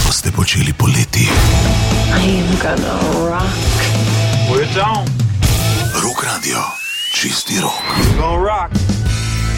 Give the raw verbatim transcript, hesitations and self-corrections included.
boste počeli poleti? I'm gonna rock. We're on. Rock Radio, čisti rok. We're gonna rock.